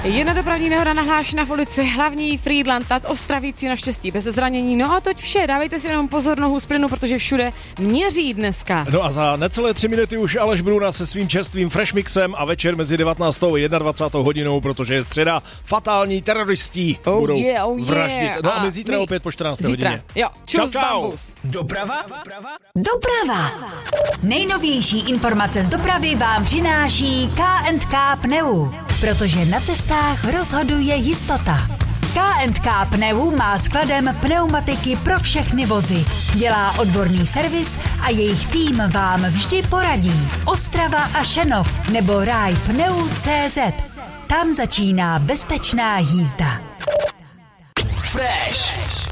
Jedna dopravní nehoda nahlášena v ulici Hlavní Frýdlant nad Ostravicí, naštěstí bez zranění. No a toť vše, dávejte si jenom pozor nohu z plynu, protože všude měří dneska. No a za necelé 3 minuty už Aleš Bruna se svým čerstvým Fresh Mixem a večer mezi 19. a 21. hodinou, protože je středa, fatální teroristi budou vraždit. No a my zítra opět po 14. hodině. Jo, čus, čau. bambus. Doprava. Nejnovější informace z dopravy vám přináší K&K Pneu, protože na cestách rozhoduje jistota. K&K Pneu má skladem pneumatiky pro všechny vozy. Dělá odborný servis a jejich tým vám vždy poradí. Ostrava a Šenov nebo rajpneu.cz. Tam začíná bezpečná jízda. Fresh.